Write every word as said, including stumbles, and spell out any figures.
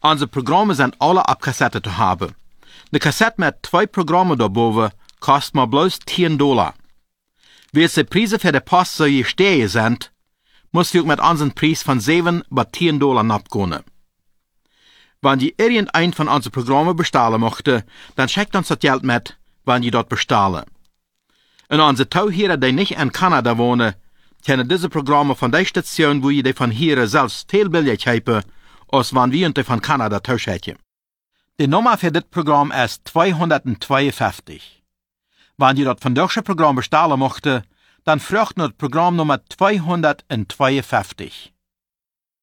Unsere Programme sind alle ab Kassette zu haben. Eine Kassette mit zwei Programmen daarboven kostet maar bloß tien Dollar. Wie die Preise für die Post so gestiegen sind, muss ich mit unseren Preis von sieben bis tien Dollar abgehen. Wenn ihr irgendein von unseren Programmen bestellen möchte, dann schickt uns das Geld mit, wenn ihr dort bestellen. Und unsere Tauhierer, die nicht in Kanada wohnen, können diese Programme von der Station, wo ihr die von hier selbst viel billig haben, als wenn wir die von Kanada tauschen. Die Nummer für das Programm ist zweihundertzweiundfünfzig. Wenn ihr das von deutschen Programm bestellen möchte, dann fragt nur das Programm Nummer zweihundertzweiundfünfzig.